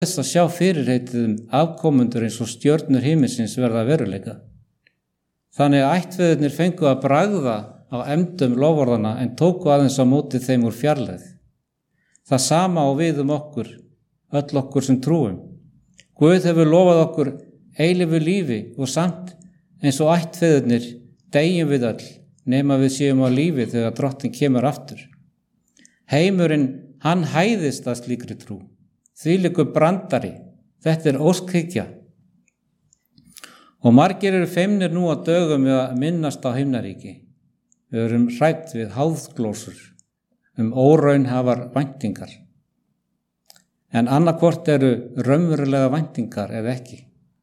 þess að sjá fyrirheitið afkomendur eins og stjörnur himinsins verða veruleika. Þannig að ættfeðurnir fengu að bragða á efndum loforðana en tóku aðeins á móti þeim úr fjarlægð. Það sama á við okkur, öll okkur sem trúum. Guð hefur lofað okkur eilífu lífi og samt eins og ættfeðurnir deyjum við öll, nema við séum á lífi þegar Drottinn kemur aftur. Heimurinn, hann hæðist að slíkri trú. Þvílíkur brandari, þetta óskhyggja. Og margir eru feimnir nú á dögum við að minnast á himnaríki. Við erum hrædd við háðglósur, óraunhæfar væntingar. En annarkvort eru raunverulega væntingar eða ekki.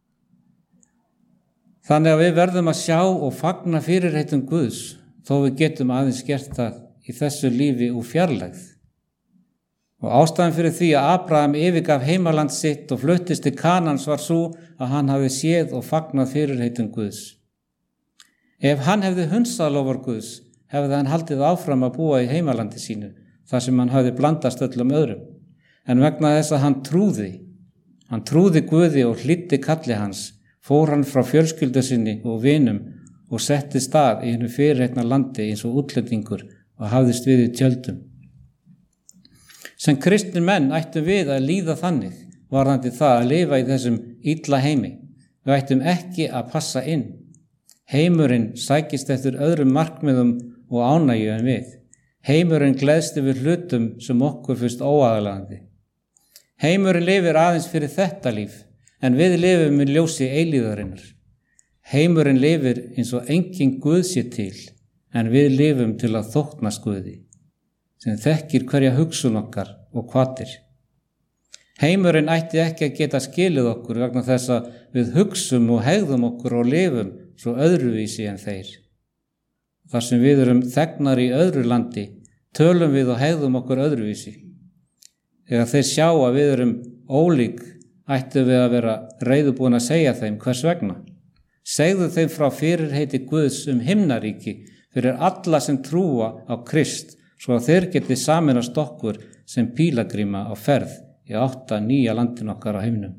Þannig að við verðum að sjá og fagna fyrirheitum Guðs, þó við getum aðeins gert það í þessu lífi úr fjarlægð. Og ástæðan fyrir því að Abraham yfirgaf heimaland sitt og fluttist til Kanans var svo að hann hafi séð og fagnað fyrirheitum Guðs. Ef hann hefði hunsað lofar Guðs, hefði hann haldið áfram að búa í heimalandi sínu, þar sem hann hafði blandast öllum öðrum. En vegna þess að hann trúði Guði og hlýddi kalli hans, fór hann frá fjölskyldu sinni og vinum og setti stað í hinu fyrirheitna landi eins og útlendingur og hafðist við í tjöldum. Sem kristnir menn ættum við að líða þannig, varðandi það að lifa í þessum illa heimi. Við ættum ekki að passa inn. Heimurinn sækist eftir öðrum markmiðum og ánægju en við. Heimurinn gleðst yfir hlutum sem okkur finnst óaðlaðandi. Heimurinn lifir aðeins fyrir þetta líf, en við lifum í ljósi eilíðarinnar. Heimurinn lifir eins og engin Guð sé til, en við lifum til að þóknast Guði, sem þekkir hverja hugsun okkar og hvatir. Heimurinn ætti ekki að geta skilið okkur vegna þess að við hugsum og hegðum okkur og lifum svo öðruvísi en þeir. Þar sem við erum þegnar í öðru landi, tölum við og hegðum okkur öðruvísi. Þegar þeir sjá að við erum ólík, ættum við að vera reiðubúin að segja þeim hvers vegna. Segðu þeim frá fyrirheiti Guðs himnaríki fyrir alla sem trúa á Krist, svo að þeir geti sameinast okkur sem pílagríma á ferð í átt að nýja landin okkar á himnum.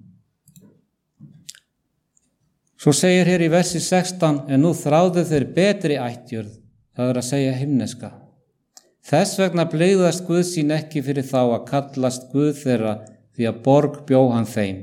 Svo segir hér í versi 16, en nú þráðu þeir betri ættjörð, það að segja himneska. Þess vegna blygðast Guð sín ekki fyrir þá að kallast Guð þeirra því að borg bjó hann þeim.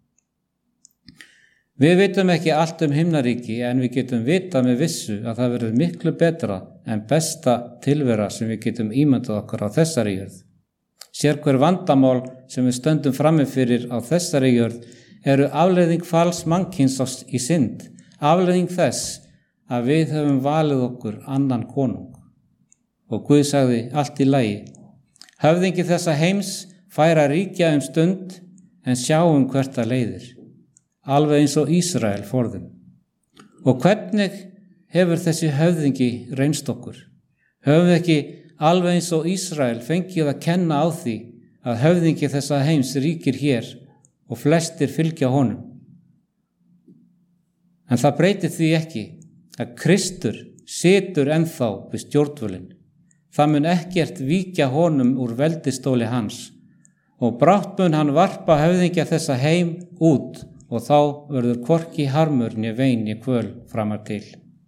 Við vitum ekki allt himnaríki en við getum vitað með vissu að það verður miklu betra en besta tilvera sem við getum ímyndað okkur á þessari jörð. Sérhver vandamál sem við stöndum frammi fyrir á þessari jörð eru afleiðing falls mannkyns í synd, afleiðing þess að við höfum valið okkur annan konung. Og Guð sagði allt í lagi. Höfðingi þessa heims fær að ríkja stund en sjáum hvert það leiðir. Alveg eins og Ísrael forðum. Og hvernig hefur þessi höfðingi reynst okkur? Höfum við ekki alveg eins og Ísrael fengið að kenna á því að höfðingi þessa heims ríkir hér og flestir fylgja honum? En það breytir því ekki að Kristur situr ennþá við stjórnvölinn. Það mun ekkert víkja honum úr veldistóli hans og brátt mun hann varpa höfðingja þessa heim út og þá verður hvorki harmur né vein né kvöl framar til.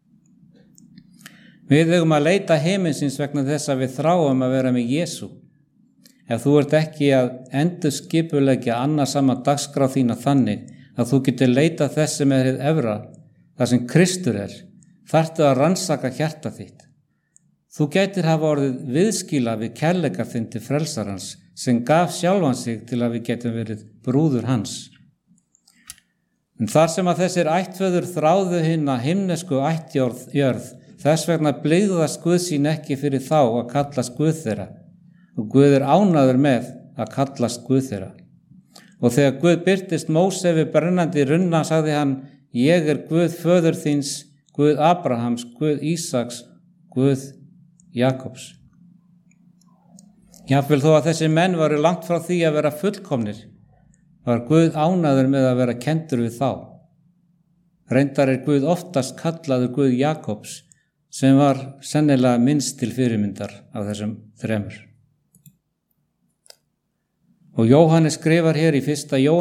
Við eigum að leita himinsins vegna þess að við þráum að vera með Jesú. Ef þú ert ekki að endurskipuleggja annarsama dagskrá þína þannig að þú getur leita þess sem hið efra, þar sem Kristur þarftu að rannsaka hjarta þitt. Þú gætir hafa orðið viðskila við kærleika þinn til frelsarans sem gaf sjálfan sig til að við getum verið brúður hans. En þar sem að þessir ættföður þráðu hina himnesku ættjörð, þess vegna blygðast Guð sín ekki fyrir þá að kallast Guð þeirra, og Guð ánægður með að kallast Guð þeirra. Og þegar Guð birtist Móse við brennandi runna, sagði hann, ég Guð föður þíns, Guð Abrahams, Guð Ísaks, Guð Jakobs. Jafnvel þó að þessi menn varu langt frá því að vera fullkomnir, var Guð ánægður með að vera kenndur við þá. Reyndar Guð oftast kallaður Guð Jakobs, sem var sennilega minnst til fyrirmyndar af þessum þremur. Og Jóhannes skrifar hér í 1. Jóhannesbréfi